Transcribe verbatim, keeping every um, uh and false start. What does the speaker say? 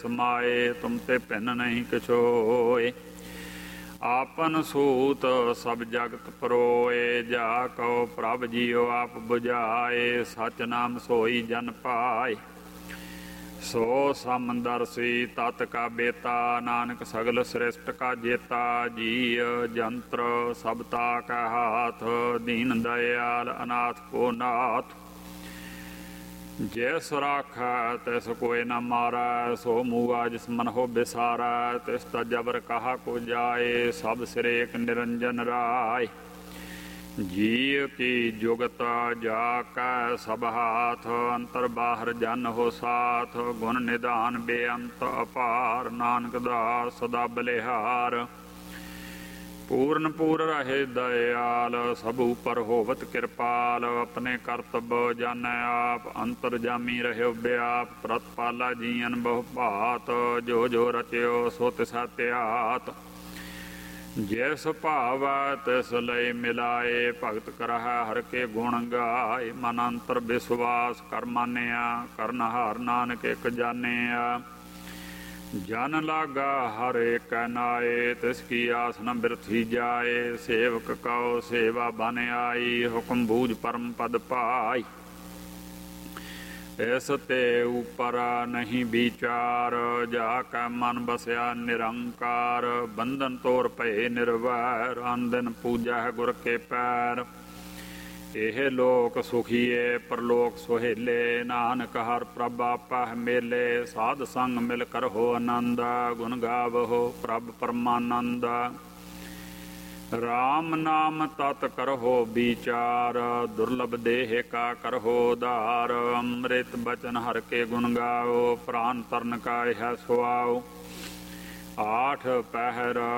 समाए तुम ते भिन्न नहीं किछ होए। आपन सूत सब जगत परोए जा कहो प्रभ जियो आप बुझाए। सच नाम सोई जन पाए सो समदर्शी तत् का बेता। नानक सगल श्रेष्ठ का जेता जीय जंत्र सबता का हाथ। दीन दयाल अनाथ को नाथ जैस राखा तैस कोई न मारा। सो मुआ जिस मन हो बिसारा तिस जबर कहा को जाए। सब सिर एक निरंजन राय जीव की जुगत जाका सब हाथ। अंतर बाहर जन हो साथ गुण निदान बेअंत अपार। नानक दास सदा बलिहार पूर्ण पूर रहे दयाल। सब ऊपर होवत कृपाल अपने करतब जानै आप। अंतर जामी रहो व्याप प्रतपाला जीअन बहु भात। जो जो रचयो सो तिसा त्यात जैस भाव तिस लय मिलाए। भगत करह हर के गुण गाय मन अंतर विश्वास कर मानिया। करनहार नानक एक जानिया जन लागा हर एक नाए। तिसकी आस न बिरथी जाए सेवक कहो सेवा बन आई। हुक्म बूझ परम पद पाई इस ते ऊपर नहीं विचार। जाकै मन बसया निरंकार बंधन तोर भय निर्वैर। अन दिन पूजा है गुर के पैर एह लोक सुखीए परलोक सुहेले। नानक हर प्रभ आपा मेले साध संग मिल कर हो आनंद। गुण गावहो प्रभ परमानंद राम नाम तत् करहो विचार। दुर्लभ देह का करहो उधार। अमृत बचन हर के गुण गाओ प्राण तरन का यह सुआओ। आठ पहर